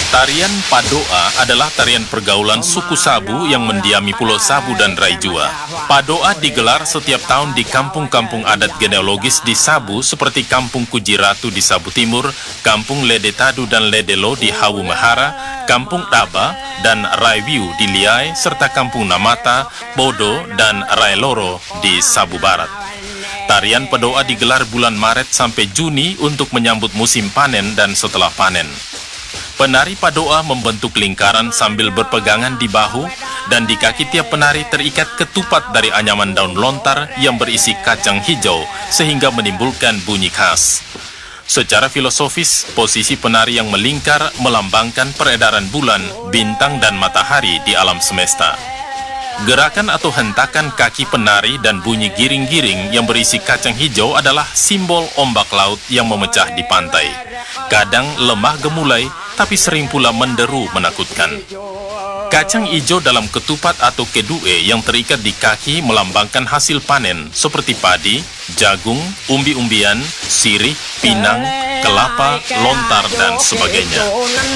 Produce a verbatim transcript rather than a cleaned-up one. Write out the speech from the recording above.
Tarian Padoa adalah tarian pergaulan suku Sabu yang mendiami Pulau Sabu dan Raijua. Padoa digelar setiap tahun di kampung-kampung adat genealogis di Sabu seperti Kampung Kujiratu di Sabu Timur, Kampung Ledetadu dan Ledelo di Hawu Mahara, Kampung Daba dan Raiwiu di Liai, serta Kampung Namata, Bodo dan Railoro di Sabu Barat. Tarian Padoa digelar bulan Maret sampai Juni untuk menyambut musim panen dan setelah panen. Penari Padoa membentuk lingkaran sambil berpegangan di bahu, dan di kaki tiap penari terikat ketupat dari anyaman daun lontar yang berisi kacang hijau sehingga menimbulkan bunyi khas. Secara filosofis, posisi penari yang melingkar melambangkan peredaran bulan, bintang, dan matahari di alam semesta. Gerakan atau hentakan kaki penari dan bunyi giring-giring yang berisi kacang hijau adalah simbol ombak laut yang memecah di pantai. Kadang lemah gemulai, tapi sering pula menderu menakutkan. Kacang hijau dalam ketupat atau kedue yang terikat di kaki melambangkan hasil panen seperti padi, jagung, umbi-umbian, sirih, pinang, kelapa, lontar, dan sebagainya.